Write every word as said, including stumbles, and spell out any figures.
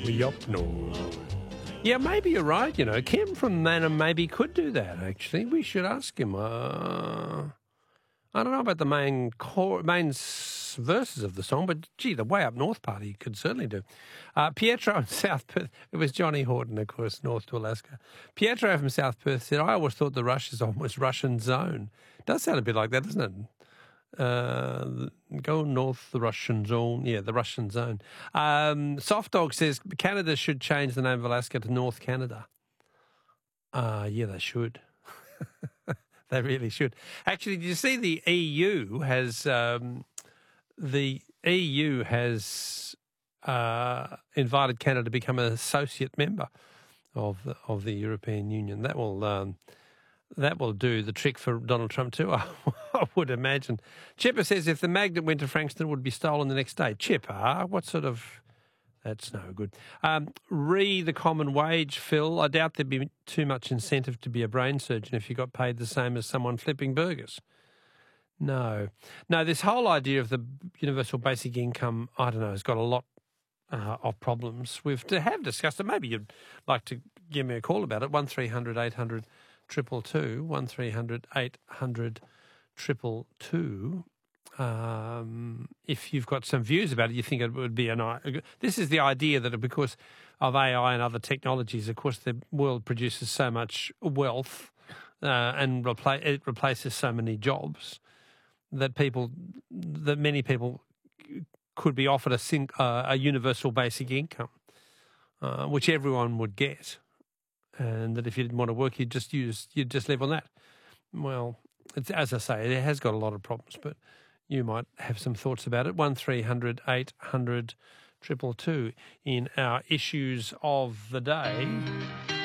We up north. Yeah, maybe you're right. You know, Kim from Manham maybe could do that, actually. We should ask him. Uh, I don't know about the main core, main s- verses of the song, but, gee, the Way Up North part he could certainly do. Uh, Pietro in South Perth. It was Johnny Horton, of course, north to Alaska. Pietro from South Perth said, I always thought the rush is almost Russian zone. It does sound a bit like that, doesn't it? Uh, go north, the Russian zone. Yeah, the Russian zone. Um, Soft Dog says Canada should change the name of Alaska to North Canada. Uh, yeah, they should. They really should. Actually, did you see the E U has um, the E U has uh, invited Canada to become an associate member of the, of the European Union. That will. Um, That will do the trick for Donald Trump too, I would imagine. Chipper says if the magnet went to Frankston, it would be stolen the next day. Chipper, what sort of... That's no good. Um, re the common wage, Phil. I doubt there'd be too much incentive to be a brain surgeon if you got paid the same as someone flipping burgers. No. No, this whole idea of the universal basic income, I don't know, has got a lot uh, of problems. We've to have discussed it. Maybe you'd like to give me a call about it, one three hundred eight hundred triple two, one three hundred eight hundred triple two. Um, if you've got some views about it, you think it would be an... This is the idea that because of A I and other technologies, of course, the world produces so much wealth uh, and repla- it replaces so many jobs that people, that many people could be offered a, sing, uh, a universal basic income, uh, which everyone would get. And that if you didn't want to work, you'd just use, you'd just live on that. Well, it's, as I say, it has got a lot of problems, but you might have some thoughts about it. One three hundred eight hundred triple two in our issues of the day.